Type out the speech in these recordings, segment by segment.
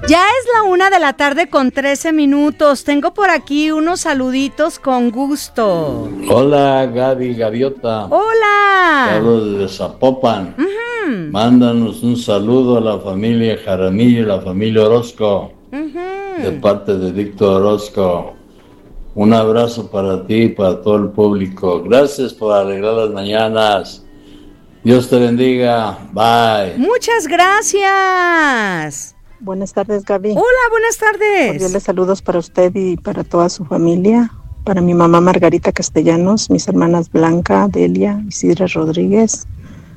Ya es la 1:13 p.m. Tengo por aquí unos saluditos con gusto. Hola, Gaby Gaviota. Hola. Saludos desde Zapopan. Mándanos un saludo a la familia Jaramillo y la familia Orozco. De parte de Víctor Orozco. Un abrazo para ti y para todo el público. Gracias por arreglar las mañanas. Dios te bendiga. Bye. Muchas gracias. Buenas tardes, Gaby. Hola, buenas tardes. Cordiales saludos para usted y para toda su familia. Para mi mamá Margarita Castellanos, mis hermanas Blanca, Delia, Isidra Rodríguez.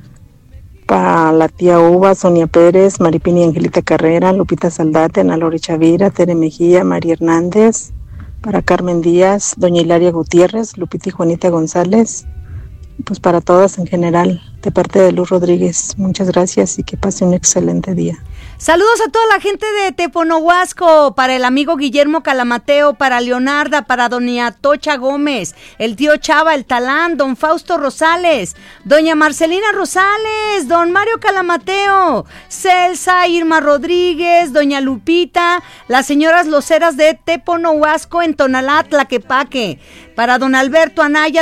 Para la tía Uva, Sonia Pérez, Maripini Angelita Carrera, Lupita Saldate, Ana Lori Chavira, Tere Mejía, María Hernández. Para Carmen Díaz, doña Hilaria Gutiérrez, Lupita y Juanita González. Pues para todas en general, de parte de Luz Rodríguez. Muchas gracias y que pase un excelente día. Saludos a toda la gente de Teponohuasco, para el amigo Guillermo Calamateo, para Leonarda, para doña Tocha Gómez, el tío Chava, el Talán, don Fausto Rosales, doña Marcelina Rosales, don Mario Calamateo, Celsa, Irma Rodríguez, doña Lupita, las señoras loceras de Teponohuasco en Tonalá, Tlaquepaque, para don Alberto Anaya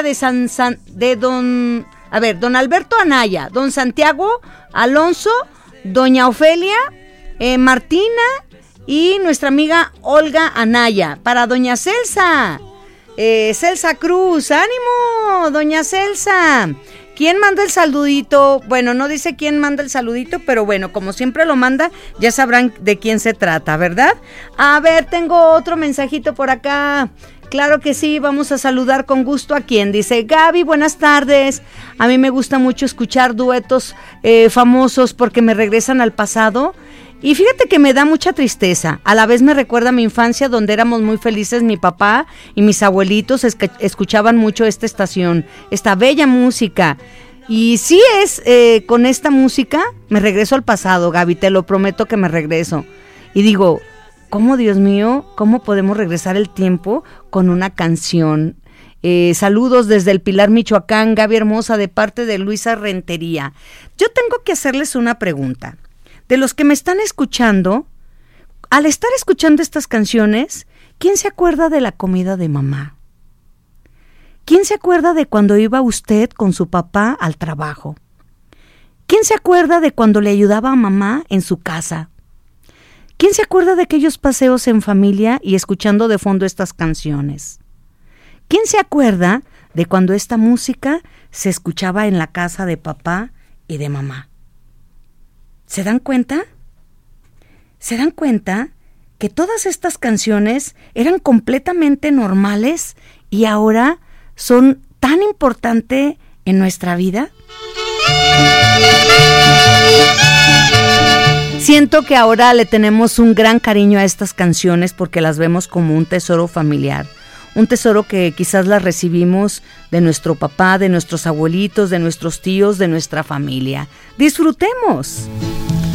don Alberto Anaya, don Santiago Alonso, doña Ofelia Martina y nuestra amiga Olga Anaya. Para doña Celsa, Celsa Cruz, ánimo, doña Celsa. ¿Quién manda el saludito? Bueno, no dice quién manda el saludito, pero bueno, como siempre lo manda, ya sabrán de quién se trata, ¿verdad? A ver, tengo otro mensajito por acá. Claro que sí, vamos a saludar con gusto a quien dice: Gaby, buenas tardes. A mí me gusta mucho escuchar duetos famosos porque me regresan al pasado. Y fíjate que me da mucha tristeza. A la vez me recuerda a mi infancia donde éramos muy felices. Mi papá y mis abuelitos escuchaban mucho esta estación, esta bella música. Y sí es, con esta música me regreso al pasado, Gaby, te lo prometo que me regreso. Y digo, ¿cómo, Dios mío, cómo podemos regresar el tiempo con una canción? Saludos desde el Pilar, Michoacán, Gaby hermosa, de parte de Luisa Rentería. Yo tengo que hacerles una pregunta. De los que me están escuchando, al estar escuchando estas canciones, ¿quién se acuerda de la comida de mamá? ¿Quién se acuerda de cuando iba usted con su papá al trabajo? ¿Quién se acuerda de cuando le ayudaba a mamá en su casa? ¿Quién se acuerda de aquellos paseos en familia y escuchando de fondo estas canciones? ¿Quién se acuerda de cuando esta música se escuchaba en la casa de papá y de mamá? ¿Se dan cuenta? ¿Se dan cuenta que todas estas canciones eran completamente normales y ahora son tan importantes en nuestra vida? Siento que ahora le tenemos un gran cariño a estas canciones porque las vemos como un tesoro familiar. Un tesoro que quizás las recibimos de nuestro papá, de nuestros abuelitos, de nuestros tíos, de nuestra familia. ¡Disfrutemos!